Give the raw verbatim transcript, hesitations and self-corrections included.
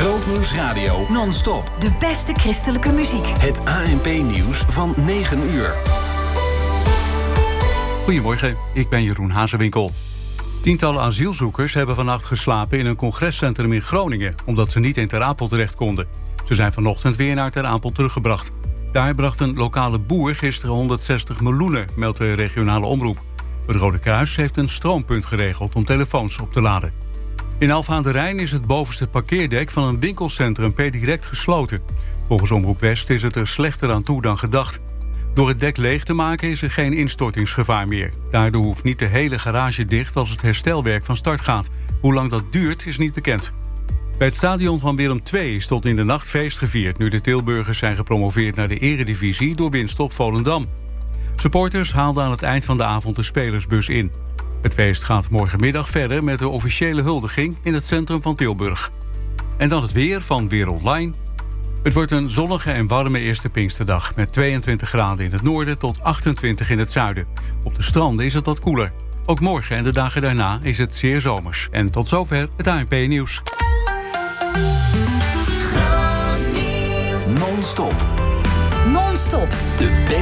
Grootnieuws Radio non-stop. De beste christelijke muziek. Het A N P-nieuws van negen uur. Goedemorgen, ik ben Jeroen Hazewinkel. Tientallen asielzoekers hebben vannacht geslapen in een congrescentrum in Groningen, omdat ze niet in Ter Apel terecht konden. Ze zijn vanochtend weer naar Ter Apel teruggebracht. Daar bracht een lokale boer gisteren honderdzestig meloenen, meldt de regionale omroep. Het Rode Kruis heeft een stroompunt geregeld om telefoons op te laden. In Alphen aan de Rijn is het bovenste parkeerdek van een winkelcentrum per direct gesloten. Volgens Omroep West is het er slechter aan toe dan gedacht. Door het dek leeg te maken is er geen instortingsgevaar meer. Daardoor hoeft niet de hele garage dicht als het herstelwerk van start gaat. Hoe lang dat duurt is niet bekend. Bij het stadion van Willem twee is tot in de nacht feest gevierd, nu de Tilburgers zijn gepromoveerd naar de eredivisie door winst op Volendam. Supporters haalden aan het eind van de avond de spelersbus in. Het feest gaat morgenmiddag verder met de officiële huldiging in het centrum van Tilburg. En dan het weer van Weer Online. Het wordt een zonnige en warme eerste Pinksterdag met tweeëntwintig graden in het noorden tot achtentwintig in het zuiden. Op de stranden is het wat koeler. Ook morgen en de dagen daarna is het zeer zomers. En tot zover het A N P-nieuws. Non-stop. Non-stop. De beste